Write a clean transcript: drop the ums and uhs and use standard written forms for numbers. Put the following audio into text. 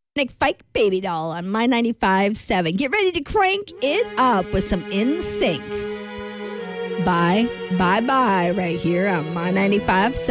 Nick Fike Baby Doll on My 95.7. Get ready to crank it up with some In Sync. Bye, bye, bye, right here on My 95.7.